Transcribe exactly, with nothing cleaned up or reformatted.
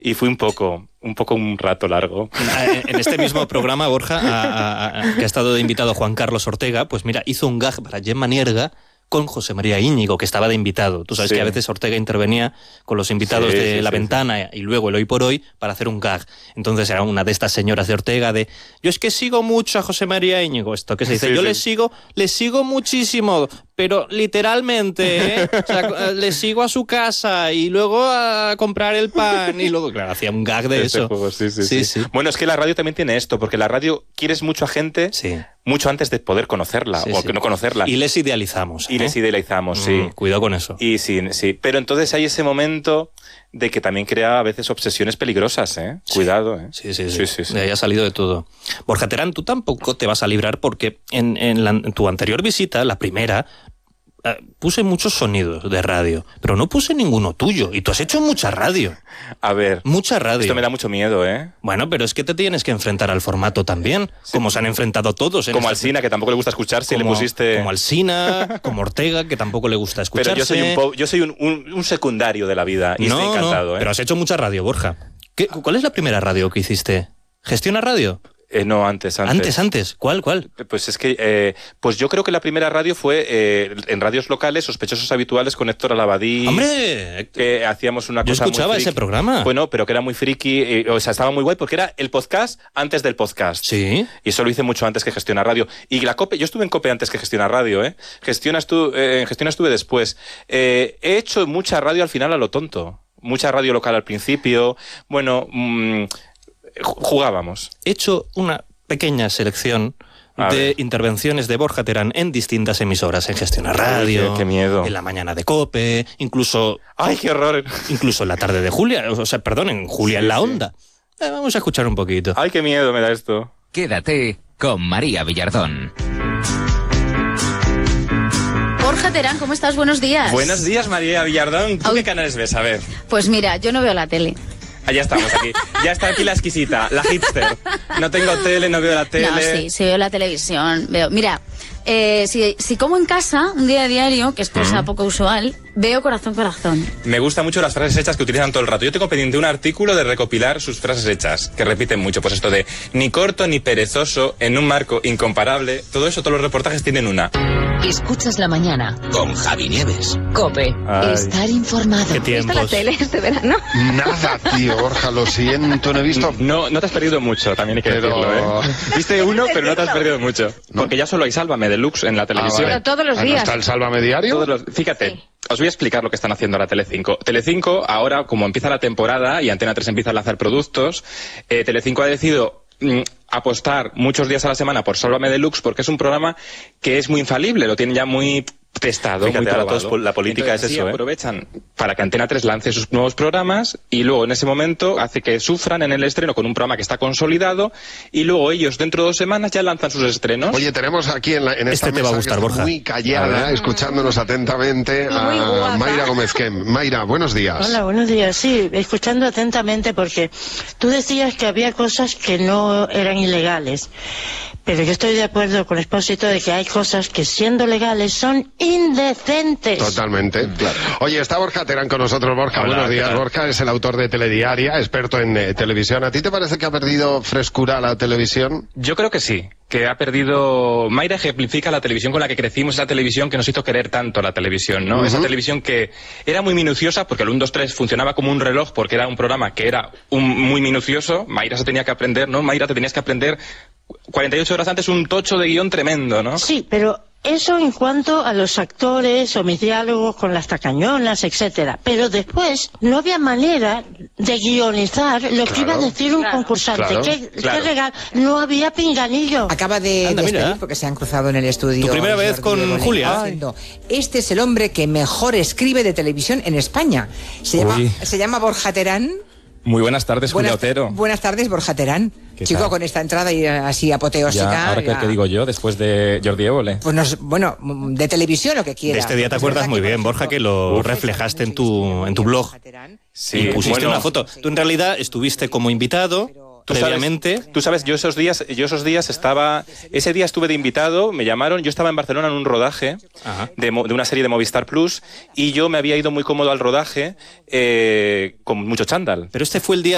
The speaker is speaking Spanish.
Y fui un poco, un poco un rato largo. En este mismo programa, Borja, a, a, a, que ha estado de invitado Juan Carlos Ortega, pues mira, hizo un gag para Gemma Nierga con José María Íñigo, que estaba de invitado. Tú sabes sí. que a veces Ortega intervenía con los invitados sí, de sí, La sí, Ventana sí. y luego el Hoy por Hoy para hacer un gag. Entonces era una de estas señoras de Ortega de yo es que sigo mucho a José María Íñigo. Esto que se dice, sí, yo sí. le sigo, le sigo muchísimo, pero literalmente, ¿eh? O sea, le sigo a su casa y luego a comprar el pan y luego, claro, hacía un gag de este eso. Juego, sí, sí, sí, sí. sí. Bueno, es que la radio también tiene esto, porque la radio quieres mucho a gente sí. mucho antes de poder conocerla sí, o sí. que no conocerla. Y les idealizamos. Y ¿eh? les idealizamos, sí. Mm, cuidado con eso. Y sí, sí. Pero entonces hay ese momento de que también crea a veces obsesiones peligrosas, ¿eh? Sí. Cuidado, ¿eh? Sí, sí, sí. sí, sí, sí. De ahí ha salido de todo. Borja Terán, tú tampoco te vas a librar porque en, en, la, en tu anterior visita, la primera, eh, puse muchos sonidos de radio, pero no puse ninguno tuyo. Y tú has hecho mucha radio. A ver. Mucha radio. Esto me da mucho miedo, ¿eh? Bueno, pero es que te tienes que enfrentar al formato también, sí. como se han enfrentado todos. En como este... Alsina, que tampoco le gusta escuchar si como, le pusiste... Como Alsina, como Ortega, que tampoco le gusta escucharse. Pero yo soy un, po... yo soy un, un, un secundario de la vida y no, estoy encantado, no, ¿eh? Pero has hecho mucha radio, Borja. ¿Qué, ¿Cuál es la primera radio que hiciste? ¿Gestiona Radio? Eh, no, antes, antes. Antes, antes. ¿Cuál, cuál? Pues es que, eh, pues yo creo que la primera radio fue eh, en radios locales, Sospechosos Habituales, con Héctor Alabadí. ¡Hombre! Que hacíamos una yo cosa muy friki. Yo escuchaba ese programa. Bueno, pero que era muy friki, eh, o sea, estaba muy guay porque era el podcast antes del podcast. Sí. Y eso lo hice mucho antes que Gestiona Radio. Y la COPE, yo estuve en COPE antes que Gestiona Radio, ¿eh? Gestiona estu, eh, en Gestiona estuve después. Eh, he hecho mucha radio al final a lo tonto. Mucha radio local al principio. Bueno, mmm, jugábamos. He hecho una pequeña selección de intervenciones de Borja Terán en distintas emisoras, en Gestiona Radio, Ay, qué, qué miedo. En la mañana de COPE, incluso... ¡Ay, qué horror! Incluso en la tarde de Julia, o sea, perdón, en Julia sí, en la sí. Onda. Eh, vamos a escuchar un poquito. ¡Ay, qué miedo me da esto! Quédate con María Villardón. Borja Terán, ¿cómo estás? Buenos días. Buenos días, María Villardón. ¿Tú Au... qué canales ves? A ver. Pues mira, yo no veo la tele. Ah, ya estamos aquí. Ya está aquí la exquisita, la hipster. No tengo tele, no veo la tele. No, sí, sí veo la televisión. Veo. Mira, eh, si, si como en casa, un día a diario, que es cosa mm. poco usual, veo Corazón, Corazón. Me gustan mucho las frases hechas que utilizan todo el rato. Yo tengo pendiente un artículo de recopilar sus frases hechas, que repiten mucho. Pues esto de ni corto ni perezoso, en un marco incomparable. Todo eso, todos los reportajes tienen una. Escuchas la mañana con Javi Nieves. COPE. Ay. Estar informado. ¿Qué tiempos? ¿Viste la tele este verano? Nada, tío, Borja, lo siento, no he visto... No, no te has perdido mucho, también hay que pero... decirlo, ¿eh? Viste uno, pero no te has perdido mucho. ¿No? Porque ya solo hay Sálvame Deluxe en la televisión. Ah, vale. Pero todos los días. ¿Está el Sálvame Diario? Todos los... Fíjate. Sí. Os voy a explicar lo que están haciendo ahora Telecinco. Telecinco, ahora, como empieza la temporada y Antena tres empieza a lanzar productos, eh, Telecinco ha decidido mm, apostar muchos días a la semana por Sálvame Deluxe porque es un programa que es muy infalible, lo tienen ya muy testado, Fíjate, muy probado. Todos, la política Entonces, es eso, sí, ¿eh? aprovechan para que Antena tres lance sus nuevos programas y luego en ese momento hace que sufran en el estreno con un programa que está consolidado y luego ellos dentro de dos semanas ya lanzan sus estrenos. Oye, tenemos aquí en, la, en esta este te va a gustar, Borja. Muy callada, escuchándonos atentamente a Mayra Gómez Kem. Mayra, buenos días. Hola, buenos días. Sí, escuchando atentamente porque tú decías que había cosas que no eran ilegales. Pero yo estoy de acuerdo con Expósito de que hay cosas que siendo legales son indecentes. Totalmente. Claro. Oye, está Borja Terán con nosotros. Borja, Hola, buenos días. Borja es el autor de Telediaria, experto en eh, televisión. ¿A ti te parece que ha perdido frescura la televisión? Yo creo que sí, que ha perdido... Mayra ejemplifica la televisión con la que crecimos, esa televisión que nos hizo querer tanto la televisión, ¿no? Uh-huh. Esa televisión que era muy minuciosa, porque el uno, dos, tres funcionaba como un reloj, porque era un programa que era un, muy minucioso. Mayra se tenía que aprender, ¿no? Mayra, te tenías que aprender cuarenta y ocho horas antes un tocho de guión tremendo, ¿no? Sí, pero eso en cuanto a los actores o mis diálogos con las tacañonas, etcétera. Pero después no había manera de guionizar lo claro, que iba a decir un claro, concursante. Claro, ¿Qué, claro. qué legal? No había pinganillo. Acaba de Anda, despedir mira. porque se han cruzado en el estudio. ¿Tu primera vez con Bonet, Julia? Diciendo, este es el hombre que mejor escribe de televisión en España. Se, llama, se llama Borja Terán. Muy buenas tardes, Julia buenas, Otero. Buenas tardes, Borja Terán. Chico, tal? Con esta entrada y así apoteósica. Ya, ¿ahora ya... qué digo yo después de Jordi Évole? Pues nos, bueno, de televisión lo que quieras. De este día te acuerdas muy bien, Borja, que lo Uf. reflejaste en tu, en tu blog. Sí, y pusiste bueno, una foto. Tú en realidad estuviste como invitado... Tú sabes, tú sabes, yo esos días, yo esos días estaba, ese día estuve de invitado, me llamaron, yo estaba en Barcelona en un rodaje de, de una serie de Movistar Plus y yo me había ido muy cómodo al rodaje eh, con mucho chándal. Pero este fue el día